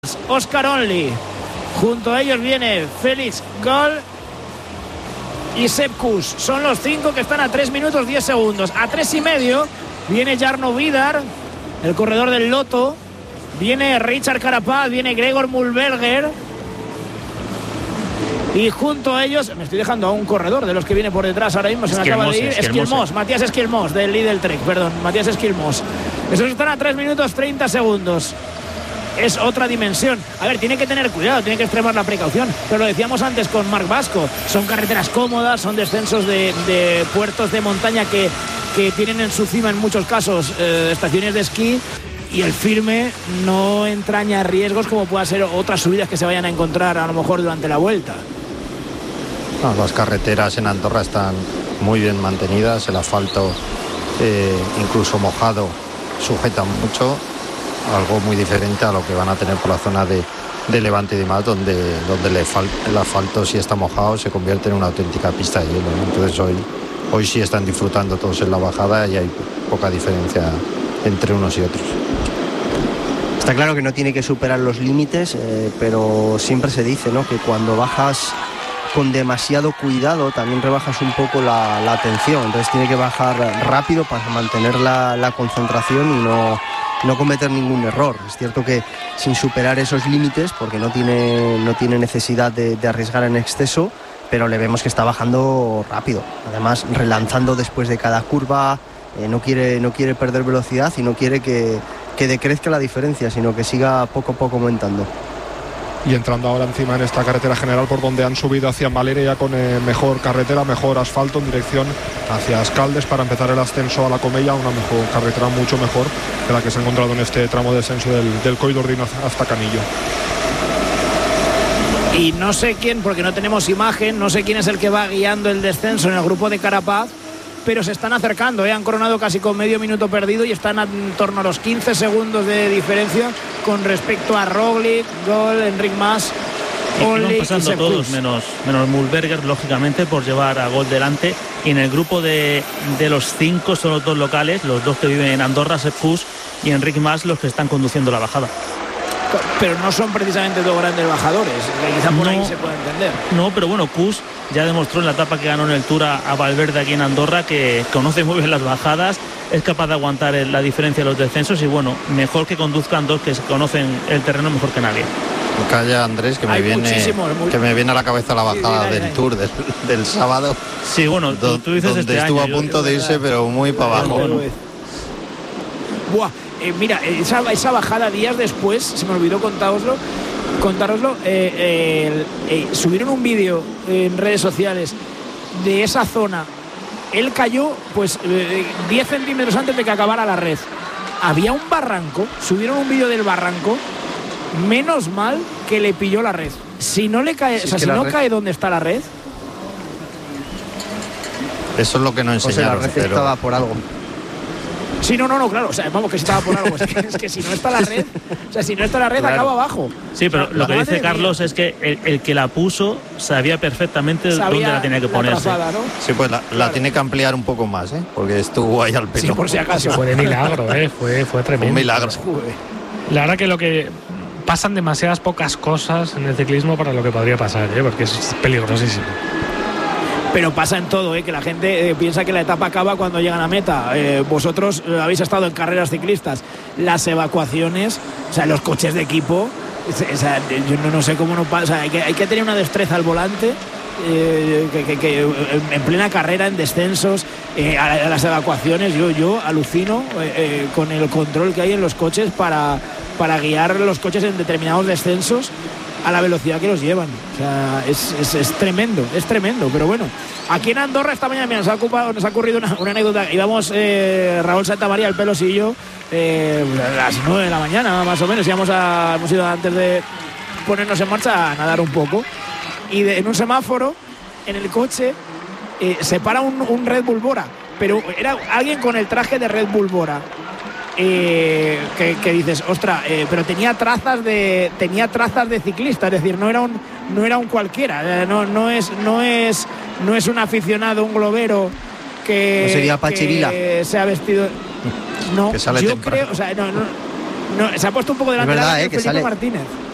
Oscar Only. Junto a ellos viene Félix Gol y Sepp Kuss. Son los 5 que están a 3 minutos 10 segundos. A 3,5 viene Jarno Vidar, el corredor del Lotto. Viene Richard Carapaz, viene Gregor Mulberger. Y junto a ellos, me estoy dejando a un corredor de los que viene por detrás ahora mismo, se me acaba de ir, Esquilmos, Matías Esquilmos, del Lidl Trek, perdón, Matías Esquilmos. Esos están a 3 minutos 30 segundos. Es otra dimensión. A ver, tiene que tener cuidado, tiene que extremar la precaución. Pero lo decíamos antes con Marc Vasco. Son carreteras cómodas, son descensos de puertos de montaña que tienen en su cima en muchos casos estaciones de esquí. Y el firme no entraña riesgos como puedan ser otras subidas que se vayan a encontrar a lo mejor durante la vuelta. No, las carreteras en Andorra están muy bien mantenidas. El asfalto, incluso mojado, sujeta mucho. Algo muy diferente a lo que van a tener por la zona de Levante y demás, donde el asfalto, si está mojado, se convierte en una auténtica pista de hielo, ¿no? Entonces hoy sí están disfrutando todos en la bajada y hay poca diferencia entre unos y otros. Está claro que no tiene que superar los límites, pero siempre se dice, ¿no?, que cuando bajas con demasiado cuidado también rebajas un poco la tensión. Entonces tiene que bajar rápido para mantener la concentración y no cometer ningún error. Es cierto que sin superar esos límites, porque no tiene necesidad de arriesgar en exceso, pero le vemos que está bajando rápido. Además, relanzando después de cada curva, no quiere perder velocidad y no quiere que decrezca la diferencia, sino que siga poco a poco aumentando. Y entrando ahora encima en esta carretera general por donde han subido hacia Valeria con mejor carretera, mejor asfalto en dirección hacia Escaldes para empezar el ascenso a la Comella, una mejor carretera mucho mejor que la que se ha encontrado en este tramo de descenso del Coll d'Ordino hasta Canillo. Y no sé quién, porque no tenemos imagen, no sé quién es el que va guiando el descenso en el grupo de Carapaz, pero se están acercando, han coronado casi con medio minuto perdido y están en torno a los 15 segundos de diferencia con respecto a Roglic, Gol, Enric Mas, Only, van pasando todos menos Mulberger, lógicamente, por llevar a Gol delante. Y en el grupo de los 5 son los 2 locales, los 2 que viven en Andorra, Sepp Kuss y Enric Mas, los que están conduciendo la bajada. Pero no son precisamente 2 grandes bajadores, quizá por ahí se puede entender. No, pero bueno, Kuss ya demostró en la etapa que ganó en el Tour a Valverde aquí en Andorra que conoce muy bien las bajadas, es capaz de aguantar la diferencia de los descensos y bueno, mejor que conduzcan 2 que conocen el terreno mejor que nadie. Calla, Andrés, que me viene a la cabeza la bajada del Tour del sábado. Sí, bueno, tú dices donde estuvo a punto de irse, pero muy para abajo. Buah, mira, esa bajada días después, se me olvidó contároslo, subieron un vídeo en redes sociales de esa zona. Él cayó pues 10 centímetros antes de que acabara la red. Había un barranco, subieron un vídeo del barranco. Menos mal que le pilló la red. Si no le cae, si no cae donde está la red. Eso es lo que no enseñaron. La red estaba por algo. Sí, no, claro, o sea, vamos, que estaba por algo. Es que si no está la red, o sea, si no está la red, claro, acaba abajo. Sí, pero lo que dice Carlos es que el que la puso sabía perfectamente dónde la tenía que ponerse. Trazada, ¿no? Sí, pues la tiene que ampliar un poco más, porque estuvo ahí al pelo. Sí, por si acaso. Fue de milagro, fue tremendo. Un milagro. La verdad que lo que pasan demasiadas pocas cosas en el ciclismo para lo que podría pasar, porque es peligrosísimo. Pero pasa en todo, que la gente piensa que la etapa acaba cuando llegan a meta. Vosotros habéis estado en carreras ciclistas. Las evacuaciones, o sea, los coches de equipo, o sea, yo no sé cómo no pasa. Hay que tener una destreza al volante, que en plena carrera, en descensos, a las evacuaciones. Yo alucino con el control que hay en los coches para guiar los coches en determinados descensos a la velocidad que los llevan. O sea, es tremendo, pero bueno, aquí en Andorra esta mañana nos ha ocurrido una anécdota. Íbamos Raúl Santamaría, el Pelos y yo a las 9 de la mañana más o menos, hemos ido antes de ponernos en marcha a nadar un poco y en un semáforo en el coche se para un Red Bull Bora, pero era alguien con el traje de Red Bull Bora. Que dices, ostras, pero tenía trazas de ciclista, es decir, no era un cualquiera, no es un aficionado, un globero que no sería Pachirila, que se ha vestido, no, que sale yo temprano. creo, o sea, no, se ha puesto un poco delante es verdad, de que Felipe sale Martínez.